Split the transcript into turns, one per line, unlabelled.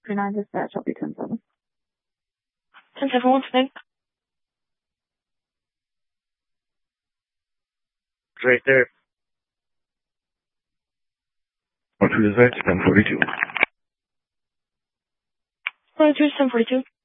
39 dispatch, I'll be 10-7.
10-7, what's the name?
It's right there.
1-2 dispatch, 1042.
1-2 is 1042.